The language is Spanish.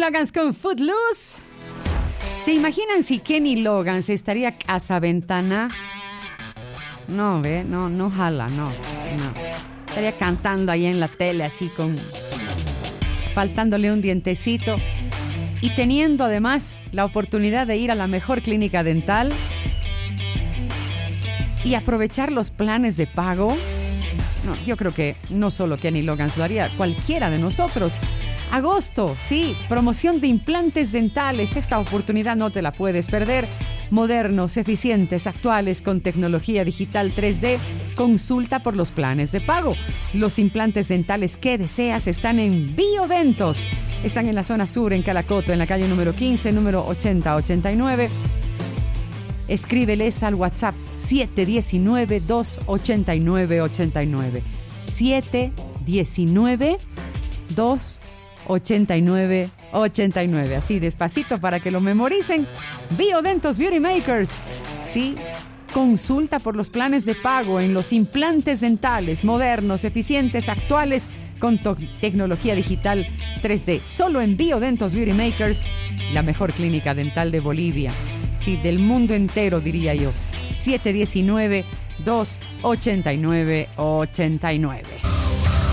Loggins con Footloose. ¿Se imaginan si Kenny Loggins estaría casaventana? No, no jala, no. Estaría cantando ahí en la tele así faltándole un dientecito y teniendo además la oportunidad de ir a la mejor clínica dental y aprovechar los planes de pago. No, yo creo que no solo Kenny Loggins, lo haría cualquiera de nosotros. Agosto, sí, promoción de implantes dentales. Esta oportunidad no te la puedes perder. Modernos, eficientes, actuales, con tecnología digital 3D. Consulta por los planes de pago. Los implantes dentales que deseas están en Biodentos. Están en la zona sur, en Calacoto, en la calle número 15, número 8089. Escríbeles al WhatsApp 719-289-89. 719-289-89. Así despacito para que lo memoricen. Biodentos Beauty Makers. Sí, consulta por los planes de pago en los implantes dentales modernos, eficientes, actuales, con tecnología digital 3D. Solo en Biodentos Beauty Makers, la mejor clínica dental de Bolivia. Sí, del mundo entero, diría yo. 719-289-89.